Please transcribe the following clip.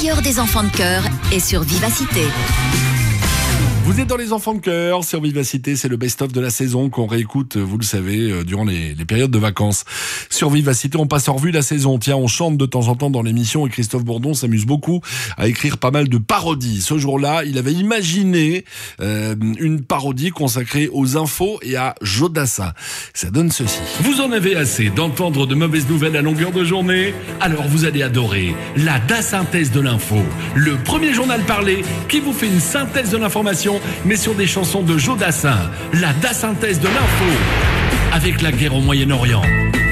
meilleur des enfants de cœur est sur Vivacité. Vous êtes dans les enfants de cœur sur Vivacité, c'est le best-of de la saison qu'on réécoute, vous le savez, durant les périodes de vacances. Sur Vivacité, on passe en revue la saison. Tiens, on chante de temps en temps dans l'émission et Christophe Bourdon s'amuse beaucoup à écrire pas mal de parodies. Ce jour-là, il avait imaginé une parodie consacrée aux infos et à Jodassin. Ça donne ceci. Vous en avez assez d'entendre de mauvaises nouvelles à longueur de journée? Alors vous allez adorer la DaSynthèse de l'info, le premier journal parlé qui vous fait une synthèse de l'information mais sur des chansons de Jodassin. La DaSynthèse de l'info avec la guerre au Moyen-Orient.